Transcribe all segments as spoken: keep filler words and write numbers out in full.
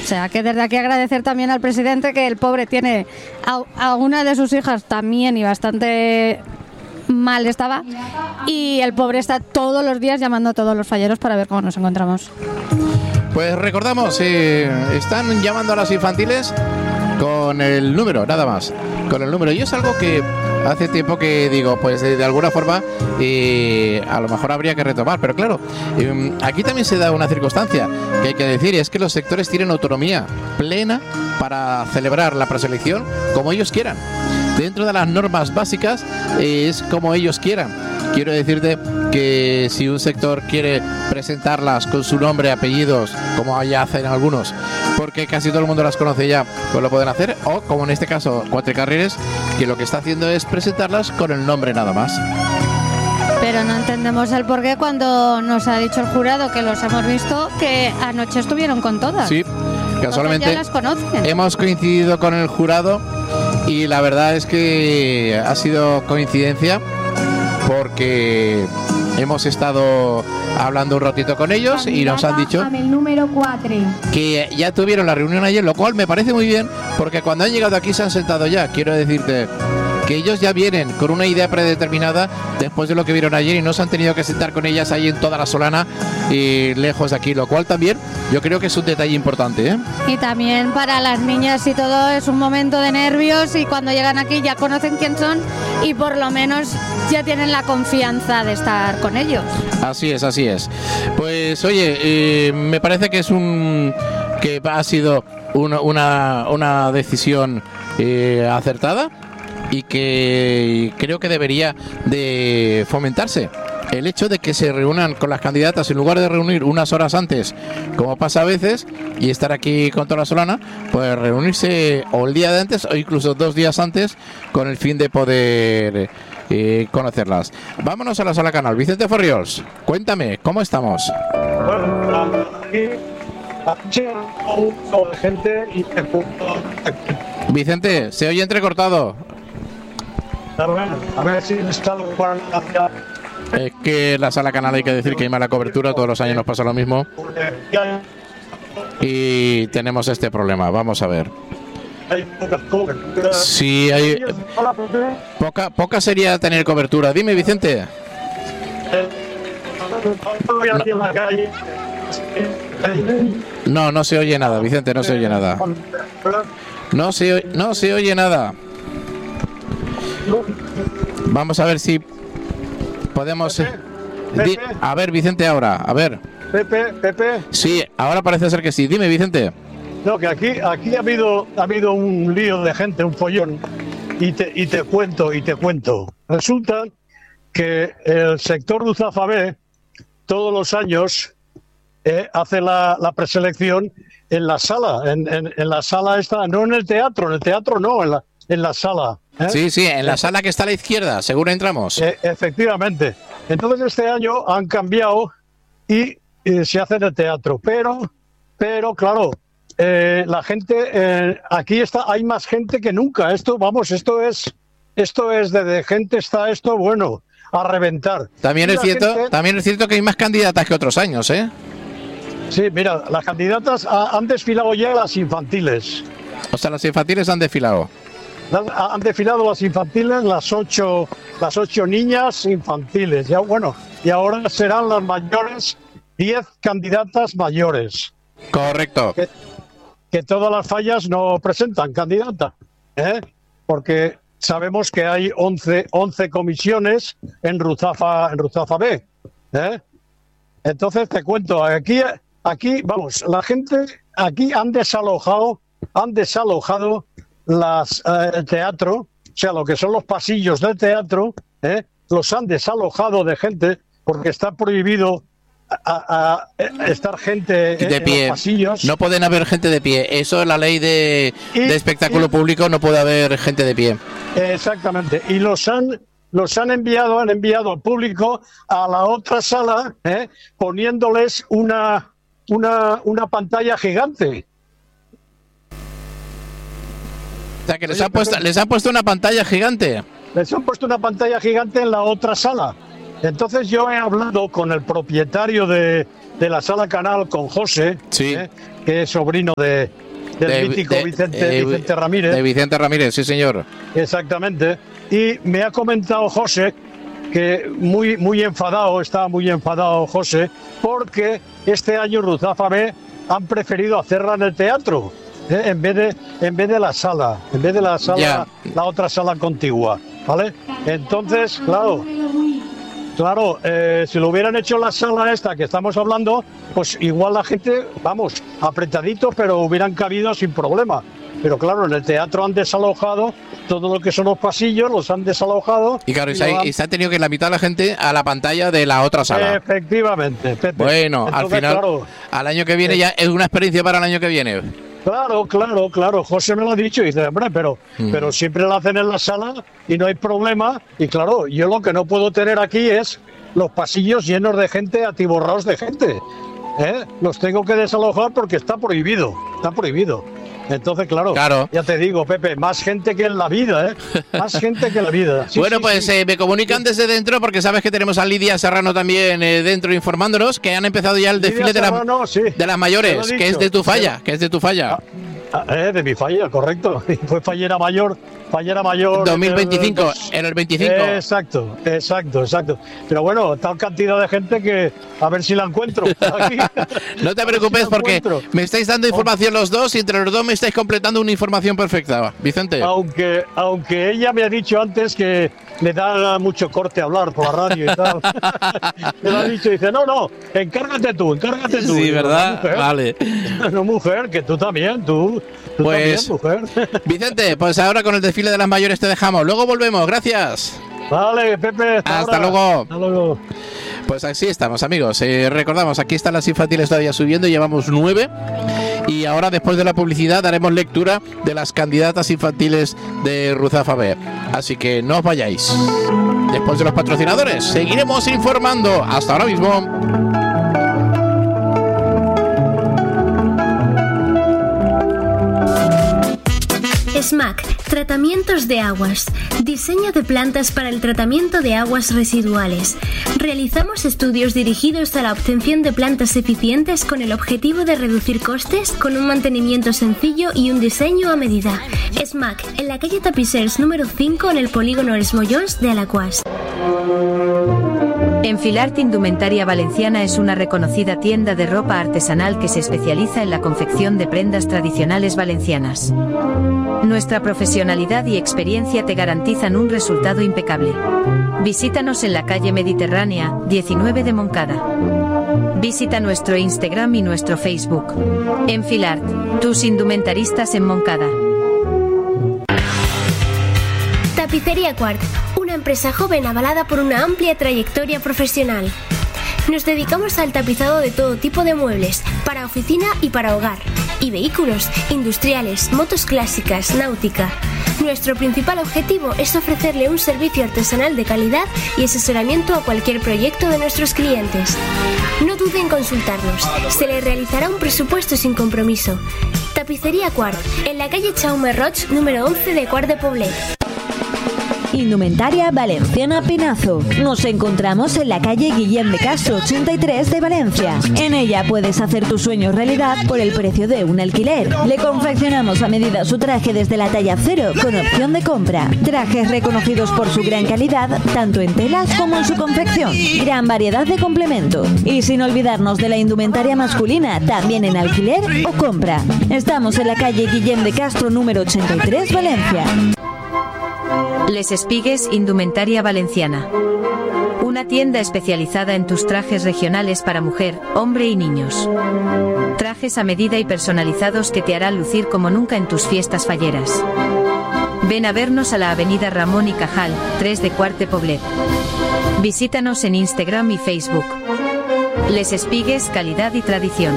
O sea, que desde aquí agradecer también al presidente, que el pobre tiene a, a una de sus hijas también y bastante mal estaba, y el pobre está todos los días llamando a todos los falleros para ver cómo nos encontramos. Pues recordamos, eh, están llamando a las infantiles con el número, nada más, con el número. Y es algo que hace tiempo que digo, pues de, de alguna forma eh, a lo mejor habría que retomar, pero claro, eh, aquí también se da una circunstancia que hay que decir, y es que los sectores tienen autonomía plena para celebrar la preselección como ellos quieran. Dentro de las normas básicas eh, es como ellos quieran. Quiero decirte que si un sector quiere presentarlas con su nombre, apellidos, como ya hacen algunos, porque casi todo el mundo las conoce ya, pues lo pueden hacer, o como en este caso Cuatricarriles, que lo que está haciendo es presentarlas con el nombre nada más. Pero no entendemos el porqué cuando nos ha dicho el jurado, que los hemos visto, que anoche estuvieron con todas. Sí, casualmente ya las conocen. Hemos coincidido con el jurado y la verdad es que ha sido coincidencia, porque hemos estado hablando un ratito con ellos y nos han dicho que ya tuvieron la reunión ayer, lo cual me parece muy bien, porque cuando han llegado aquí se han sentado ya. Quiero decirte que ellos ya vienen con una idea predeterminada después de lo que vieron ayer y no se han tenido que sentar con ellas ahí en toda la Solana y lejos de aquí, lo cual también yo creo que es un detalle importante, ¿eh? Y también para las niñas y todo es un momento de nervios, y cuando llegan aquí ya conocen quién son y por lo menos ya tienen la confianza de estar con ellos. Así es, así es. Pues oye, eh, me parece que es un que ha sido una, una, una decisión eh, acertada, y que creo que debería de fomentarse el hecho de que se reúnan con las candidatas en lugar de reunir unas horas antes, como pasa a veces, y estar aquí con toda la Solana, pues reunirse o el día de antes o incluso dos días antes con el fin de poder eh, conocerlas. Vámonos a la sala canal. Vicente Forriols, cuéntame, ¿cómo estamos? Bueno, aquí gente y Vicente, se oye entrecortado. A ver si está hacia... Es que la sala canal hay que decir que hay mala cobertura, todos los años nos pasa lo mismo y tenemos este problema. Vamos a ver. Hay pocas coberturas. Sí, hay poca, poca sería tener cobertura. Dime, Vicente. No, no se oye nada, Vicente, no se oye nada. No se, no se oye nada. Vamos a ver si podemos... Di, a ver, Vicente, ahora, a ver. Pepe, Pepe. Sí, ahora parece ser que sí. Dime, Vicente. No, que aquí, aquí ha habido, ha habido un lío de gente, un follón. Y te, y te cuento, y te cuento. Resulta que el sector de Uzafa B todos los años eh, hace la, la preselección en la sala, en, en, en la sala esta, no en el teatro, en el teatro no, en la, en la sala. ¿eh? Sí, sí, en la sala que está a la izquierda, seguro entramos. Eh, efectivamente. Entonces este año han cambiado y eh, se hace en el teatro, pero, pero claro, eh, la gente, eh, aquí está, hay más gente que nunca. Esto, vamos, esto es, esto es de, de gente está esto, bueno, a reventar. También es cierto, gente, también es cierto que hay más candidatas que otros años, ¿eh? Sí, mira, las candidatas ha, han desfilado ya las infantiles. O sea, las infantiles han desfilado. Han desfilado las infantiles, las ocho, las ocho niñas infantiles. Ya bueno, y ahora serán las mayores, diez candidatas mayores. Correcto. Que, que todas las fallas no presentan candidata, ¿eh? Porque sabemos que hay once, once comisiones en Ruzafa, en Ruzafa B, ¿eh? Entonces te cuento, aquí, aquí, vamos, la gente aquí han desalojado, han desalojado las eh, el teatro, o sea, lo que son los pasillos del teatro, ¿eh? Los han desalojado de gente porque está prohibido a, a, a estar gente eh, de pie. En los pasillos. No pueden haber gente de pie. Eso es la ley de, y, de espectáculo y, público, no puede haber gente de pie. Exactamente. Y los han los han enviado, han enviado al público a la otra sala, ¿eh? Poniéndoles una una una pantalla gigante. O sea, que les, Oye, han puesto, les han puesto una pantalla gigante. Les han puesto una pantalla gigante en la otra sala. Entonces yo he hablado con el propietario de, de la Sala Canal con José, sí. ¿eh? que es sobrino de, del de, mítico de, Vicente, eh, Vicente Ramírez. De Vicente Ramírez, sí señor. Exactamente. Y me ha comentado José que muy, muy enfadado, estaba muy enfadado José, porque este año Ruzafa B han preferido hacerla en el teatro, ¿eh? en vez de en vez de la sala, en vez de la sala, yeah. la otra sala contigua, ¿vale? Entonces, claro, claro, eh, si lo hubieran hecho en la sala esta que estamos hablando, pues igual la gente, vamos, apretaditos, pero hubieran cabido sin problema. Pero claro, en el teatro han desalojado todo lo que son los pasillos, los han desalojado. Y claro, y, y, se, ha, han... y se ha tenido que la mitad de la gente a la pantalla de la otra sala. Efectivamente, Pepe. Bueno, entonces, al final, claro, al año que viene eh, ya es una experiencia para el año que viene. Claro, claro, claro. José me lo ha dicho y dice, hombre, pero, mm. pero siempre la hacen en la sala y no hay problema. Y claro, yo lo que no puedo tener aquí es los pasillos llenos de gente, atiborrados de gente. ¿Eh? Los tengo que desalojar porque está prohibido, está prohibido. Entonces, claro, claro, ya te digo, Pepe, más gente que en la vida, ¿eh? Más gente que en la vida. Sí, bueno, sí, pues sí. Eh, me comunican desde dentro, porque sabes que tenemos a Lidia Serrano también eh, dentro informándonos, que han empezado ya el desfile de, la, sí. de las mayores, que es de tu falla, que es de tu falla. Ah, eh, de mi falla, correcto. Fue fallera mayor, fallera mayor. dos mil veinticinco, en el veinticinco. Eh, exacto, exacto, exacto. Pero bueno, tal cantidad de gente que a ver si la encuentro aquí. No te preocupes, si porque me estáis dando información los dos y entre los dos me estáis completando una información perfecta, Vicente. Aunque, aunque ella me ha dicho antes que le da mucho corte hablar por la radio y tal. Me lo ha dicho y dice, no, no, encárgate tú, encárgate tú. Sí, ¿verdad? No, mujer, vale. No, mujer, que tú también, tú. tú pues, también, mujer. Vicente, pues ahora con el desfile de las mayores te dejamos. Luego volvemos, gracias. Vale, Pepe, hasta, hasta ahora. luego. Hasta luego. Pues así estamos, amigos. Eh, recordamos, aquí están las infantiles todavía subiendo, llevamos nueve. Y ahora, después de la publicidad, daremos lectura de las candidatas infantiles de Ruzafa B. Así que no os vayáis. Después de los patrocinadores, seguiremos informando. Hasta ahora mismo. SMAC, tratamientos de aguas, diseño de plantas para el tratamiento de aguas residuales. Realizamos estudios dirigidos a la obtención de plantas eficientes con el objetivo de reducir costes con un mantenimiento sencillo y un diseño a medida. SMAC, en la calle Tapiceros número cinco en el polígono Els Mollons de Alaquàs. Enfilart Indumentaria Valenciana es una reconocida tienda de ropa artesanal que se especializa en la confección de prendas tradicionales valencianas. Nuestra profesionalidad y experiencia te garantizan un resultado impecable. Visítanos en la calle Mediterránea, diecinueve de Moncada. Visita nuestro Instagram y nuestro Facebook. Enfilart, tus indumentaristas en Moncada. Tapicería Quart, una empresa joven avalada por una amplia trayectoria profesional. Nos dedicamos al tapizado de todo tipo de muebles, para oficina y para hogar, y vehículos, industriales, motos clásicas, náutica. Nuestro principal objetivo es ofrecerle un servicio artesanal de calidad y asesoramiento a cualquier proyecto de nuestros clientes. No dude en consultarnos, se le realizará un presupuesto sin compromiso. Tapicería Quart, en la calle Jaume Roig, número once de Quart de Poblet. Indumentaria Valenciana Pinazo. Nos encontramos en la calle Guillem de Castro ochenta y tres de Valencia. En ella puedes hacer tus sueños realidad por el precio de un alquiler. Le confeccionamos a medida su traje desde la talla cero con opción de compra. Trajes reconocidos por su gran calidad, tanto en telas como en su confección. Gran variedad de complementos. Y sin olvidarnos de la indumentaria masculina, también en alquiler o compra. Estamos en la calle Guillem de Castro número ochenta y tres, Valencia. Les Espigues Indumentaria Valenciana. Una tienda especializada en tus trajes regionales para mujer, hombre y niños. Trajes a medida y personalizados que te harán lucir como nunca en tus fiestas falleras. Ven a vernos a la avenida Ramón y Cajal, tres de Quart de Poblet. Visítanos en Instagram y Facebook. Les Espigues, calidad y tradición.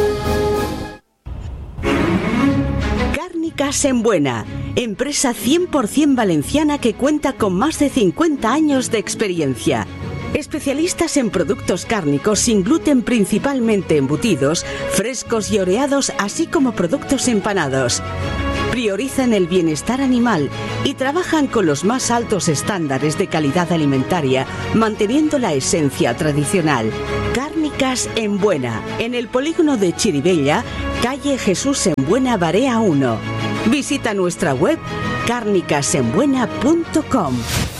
Cárnicas en Buena, empresa cien por ciento valenciana que cuenta con más de cincuenta años de experiencia. Especialistas en productos cárnicos sin gluten, principalmente embutidos, frescos y oreados, así como productos empanados. priorizan el bienestar animal y trabajan con los más altos estándares de calidad alimentaria, manteniendo la esencia tradicional. Cárnicas en Buena, en el polígono de Chiribella, calle Jesús en Buena, Barea uno. Visita nuestra web cárnicas en buena punto com.